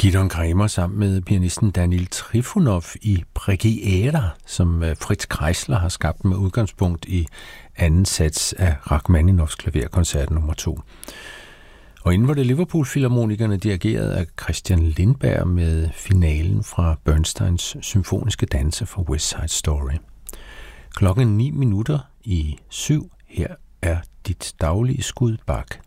Gidon Kremer sammen med pianisten Daniil Trifonov i Preghiera, som Fritz Kreisler har skabt med udgangspunkt i anden sats af Rachmaninovs klaverkoncert nummer 2. Og inden var det Liverpool-filharmonikerne dirigeret af Christian Lindberg med finalen fra Bernsteins symfoniske danse fra West Side Story. Klokken 7:09. Her er dit daglige skud Bach.